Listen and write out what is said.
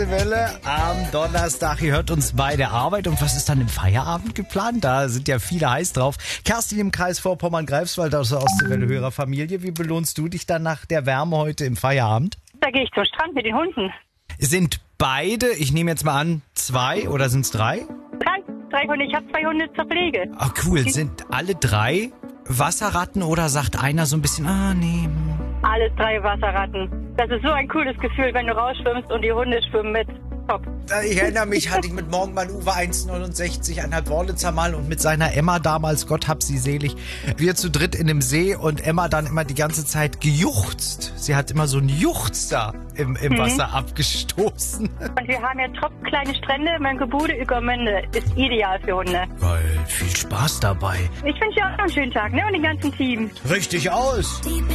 Welle am Donnerstag. Ihr hört uns bei der Arbeit. Und was ist dann im Feierabend geplant? Da sind ja viele heiß drauf. Kerstin im Kreis Vorpommern-Greifswald aus der Ostseewelle-Hörerfamilie. Wie belohnst du dich dann nach der Wärme heute im Feierabend? Da gehe ich zum Strand mit den Hunden. Sind beide, ich nehme jetzt mal an, 2 oder sind es 3? Drei Hunde. Ich habe 2 Hunde zur Pflege. Oh, cool. Sind alle 3 Wasserratten oder sagt einer so ein bisschen, nee. Alles 3 Wasserratten. Das ist so ein cooles Gefühl, wenn du rausschwimmst und die Hunde schwimmen mit. Top. Ich erinnere mich, hatte ich mit Morgenmann Uwe 1,69, 1,5 Wörlitzer Mal und mit seiner Emma damals, Gott hab sie selig, wir zu dritt in dem See und Emma dann immer die ganze Zeit gejuchzt. Sie hat immer so einen Juchzer im Wasser abgestoßen. Und wir haben ja kleine Strände, Mönckebude, Ueckermünde. Ist ideal für Hunde. Geil, viel Spaß dabei. Ich wünsche dir auch noch einen schönen Tag, ne? Und den ganzen Team. Richtig aus.